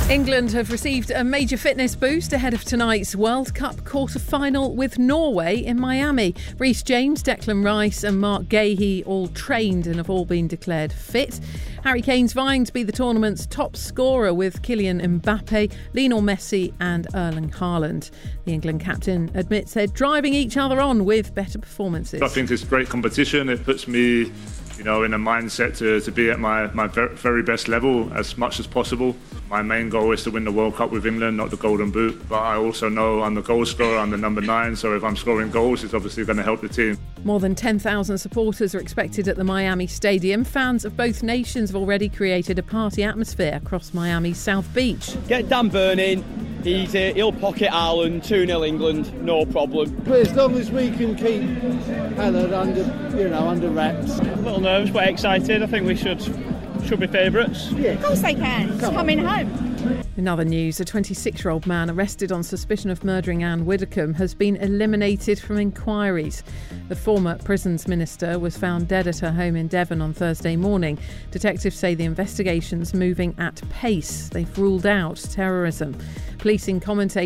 England have received a major fitness boost ahead of tonight's World Cup quarter-final with Norway in Miami. Reece James, Declan Rice and Mark Gahey all trained and have all been declared fit. Harry Kane's vying to be the tournament's top scorer with Kylian Mbappe, Lionel Messi and Erling Haaland. The England captain admits they're driving each other on with better performances. I think it's great competition. It puts me in a mindset to be at my very best level as much as possible. My main goal is to win the World Cup with England, not the Golden Boot. But I also know I'm the goal scorer, I'm the number 9, so if I'm scoring goals, it's obviously going to help the team. More than 10,000 supporters are expected at the Miami Stadium. Fans of both nations have already created a party atmosphere across Miami's South Beach. Get Dan Burn in. He'll pocket Ireland, 2-0 England, no problem. But as long as we can keep Helen under wraps. A little nervous but excited. I think we should be favourites. Yeah. Of course they can. It's coming home. In other news, a 26-year-old man arrested on suspicion of murdering Anne Widdecombe has been eliminated from inquiries. The former prisons minister was found dead at her home in Devon on Thursday morning. Detectives say the investigation's moving at pace. They've ruled out terrorism. Policing commentators